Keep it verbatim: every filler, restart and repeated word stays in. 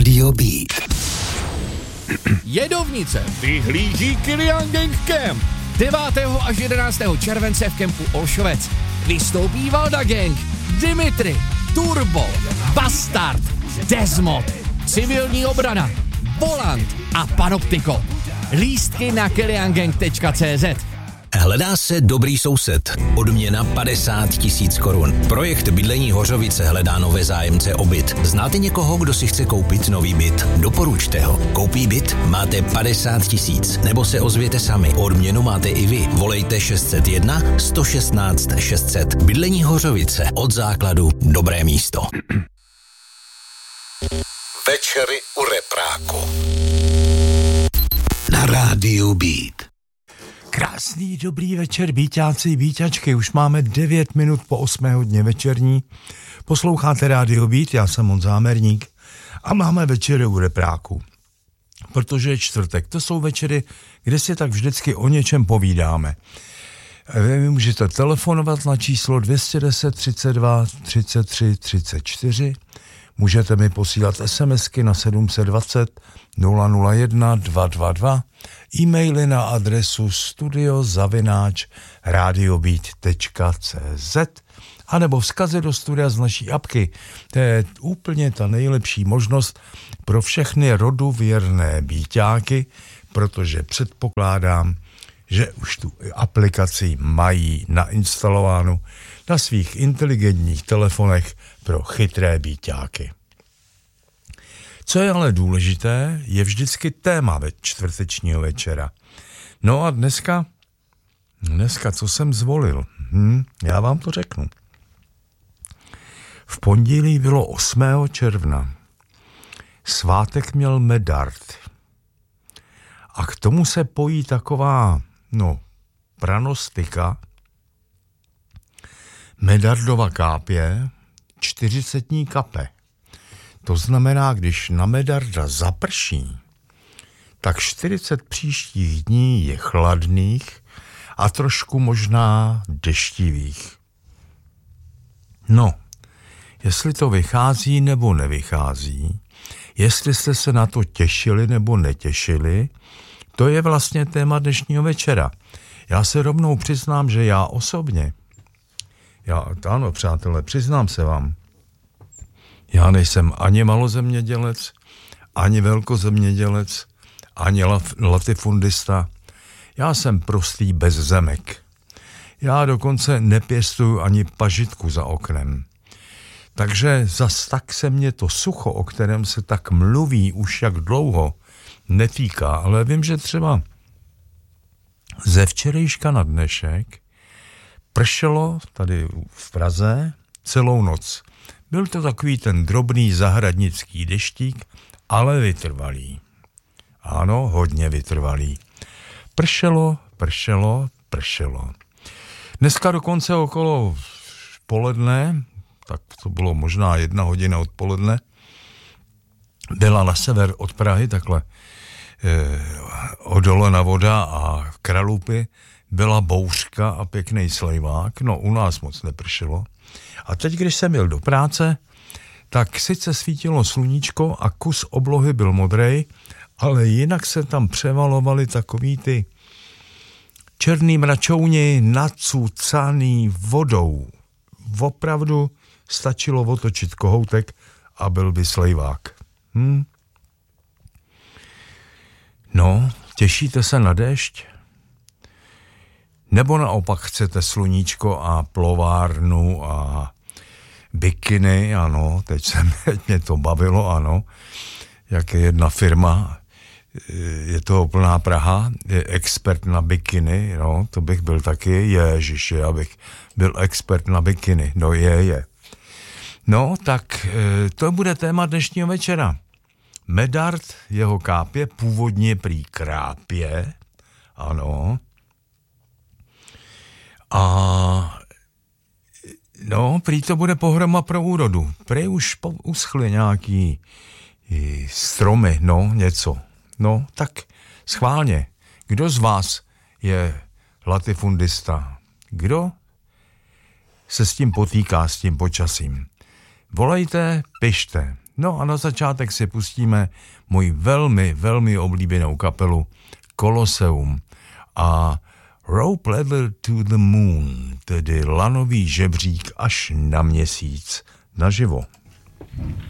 Rádio Beat. Jedovnice vyhlíží Kilian Gang Camp. devátého až jedenáctého července v kempu Olšovec vystoupí Valda Gang, Dimitri, Turbo, Bastard, Desmod, Civilní obrana, Volant a Panoptiko. Lístky na kilian gang tečka cé zet. Hledá se dobrý soused. Odměna padesát tisíc korun. Projekt Bydlení Hořovice hledá nové zájemce o byt. Znáte někoho, kdo si chce koupit nový byt? Doporučte ho. Koupí byt? Máte padesát tisíc. Nebo se ozvěte sami. Odměnu máte i vy. Volejte šest set jedna sto šestnáct šest set. Bydlení Hořovice. Od základu dobré místo. Večery u repráku. Na rádiu Beat. Krásný dobrý večer, býťáci, býťačky, už máme devět minut po osmé hodině večerní. Posloucháte Rádio Beat, já jsem Honza Zámerník a máme večery u repráku. Protože je čtvrtek, to jsou večery, kde si tak vždycky o něčem povídáme. Vy můžete telefonovat na číslo dvě stě deset třicet dva třicet tři třicet čtyři, můžete mi posílat SMSky na sedm set dvacet nula nula jedna dva dva dva, e-maily na adresu studio zavináč radiobeat tečka cé zet a nebo vzkazy do studia z naší apky. To je úplně ta nejlepší možnost pro všechny roduvěrné býťáky, protože předpokládám, že už tu aplikaci mají nainstalovánu na svých inteligentních telefonech pro chytré býťáky. Co je ale důležité, je vždycky téma ve čtvrtečního večera. No a dneska, dneska co jsem zvolil? Hm, já vám to řeknu. V pondělí bylo osmého června. Svátek měl Medard. A k tomu se pojí taková, no, pranostika. Medardova kápě, čtyřicetní kape. To znamená, když na Medarda zaprší, tak čtyřicet příštích dní je chladných a trošku možná deštivých. No, jestli to vychází nebo nevychází, jestli jste se na to těšili nebo netěšili, to je vlastně téma dnešního večera. Já se rovnou přiznám, že já osobně, já, ano, přátelé, přiznám se vám, já nejsem ani malozemědělec, ani velkozemědělec, ani latifundista. Já jsem prostý bezzemek. Já dokonce nepěstuju ani pažitku za oknem. Takže zas tak se mě to sucho, o kterém se tak mluví už jak dlouho, netýká. Ale vím, že třeba ze včerejška na dnešek pršelo tady v Praze celou noc. Byl to takový ten drobný zahradnický deštík, ale vytrvalý. Ano, hodně vytrvalý. Pršelo, pršelo, pršelo. Dneska dokonce okolo poledne, tak to bylo možná jedna hodina odpoledne, byla na sever od Prahy, takhle eh, odolena voda a Kralupy, byla bouřka a pěkný slejvák, no u nás moc nepršelo. A teď, když jsem jel do práce, tak sice svítilo sluníčko a kus oblohy byl modrej, ale jinak se tam převalovaly takový ty černý mračouni nacucaný vodou. Opravdu stačilo otočit kohoutek a byl by slejvák. Hm? No, těšíte se na déšť? Nebo naopak chcete sluníčko a plovárnu a bikiny, ano, teď, se, teď mě to bavilo, ano, jak je jedna firma, je to plná Praha, je expert na bikiny, no, to bych byl taky, ježiši, abych byl expert na bikiny, no je, je. No, tak to bude téma dnešního večera. Medard, jeho kápě, původně prý krápě, ano. A no, prý to bude pohroma pro úrodu. Prý už po, uschly nějaký i, stromy, no, něco. No, tak schválně. Kdo z vás je latifundista? Kdo se s tím potýká, s tím počasím? Volejte, pište. No a na začátek si pustíme moji velmi, velmi oblíbenou kapelu Colosseum a Rope Ladder to the Moon, tedy lanový žebřík až na měsíc naživo.